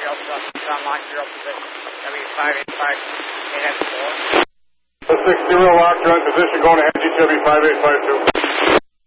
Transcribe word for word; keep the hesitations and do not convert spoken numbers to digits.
you're up to Tom Lock, you're up to the W five eight five eight F four. six zero Lock, you're on position going ahead, G T W five eight five two.